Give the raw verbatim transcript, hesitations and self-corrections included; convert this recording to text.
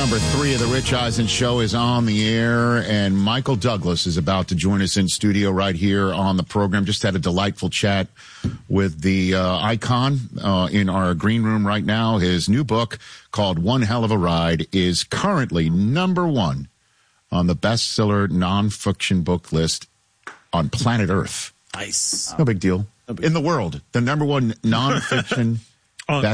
number three of the Rich Eisen Show is on the air, and Michael Douglas is about to join us in studio right here on the program. Just had a delightful chat with the uh, icon uh, in our green room right now. His new book, called One Hell of a Ride, is currently number one on the bestseller nonfiction book list on planet Earth. Nice. No big deal. No big in the world, the number one nonfiction